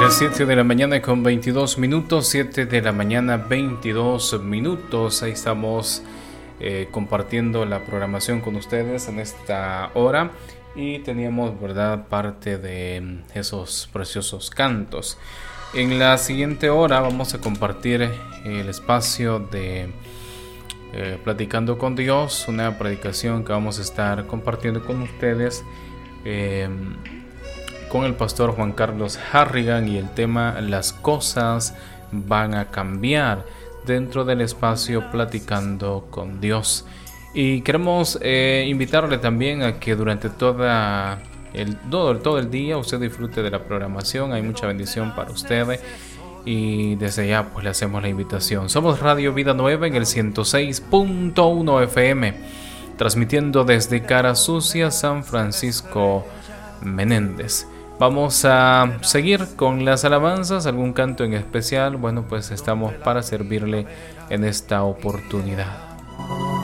7 de la mañana con 22 minutos, 7 de la mañana 22 minutos. Ahí estamos compartiendo la programación con ustedes en esta hora y teníamos, ¿verdad?, parte de esos preciosos cantos. En la siguiente hora vamos a compartir el espacio de Platicando con Dios, una predicación que vamos a estar compartiendo con ustedes con el pastor Juan Carlos Harrigan, y el tema Las cosas van a cambiar, dentro del espacio Platicando con Dios. Y queremos invitarle también a que durante todo el día usted disfrute de la programación. Hay mucha bendición para usted y desde ya pues le hacemos la invitación. Somos Radio Vida Nueva en el 106.1 FM, transmitiendo desde Cara Sucia, San Francisco Menéndez. Vamos a seguir con las alabanzas. ¿Algún canto en especial? Bueno, pues estamos para servirle en esta oportunidad.